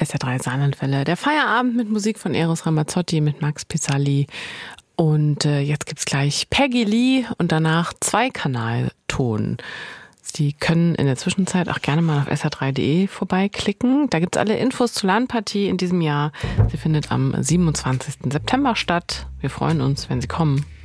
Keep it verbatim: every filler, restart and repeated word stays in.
S R drei Saarlandwelle. Der Feierabend mit Musik von Eros Ramazzotti, mit Max Pizzali. Und äh, jetzt gibt's gleich Peggy Lee und danach Zweikanalton. Sie können in der Zwischenzeit auch gerne mal auf S R drei punkt de vorbeiklicken. Da gibt's alle Infos zur LAN-Partie in diesem Jahr. Sie findet am siebenundzwanzigsten September statt. Wir freuen uns, wenn Sie kommen.